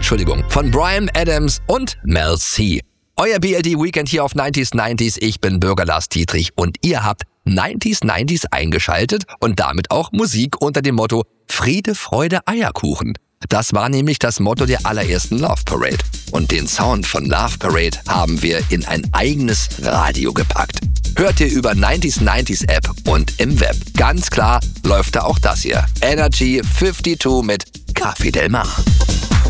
von Bryan Adams und Mel C. Euer BLD Weekend hier auf 90s. Ich bin Bürger Lars Dietrich und ihr habt 90s eingeschaltet und damit auch Musik unter dem Motto Friede, Freude, Eierkuchen. Das war nämlich das Motto der allerersten Love Parade. Und den Sound von Love Parade haben wir in ein eigenes Radio gepackt. Hört ihr über 90s App und im Web. Ganz klar läuft da auch das hier. Energy 52 mit Café Del Mar.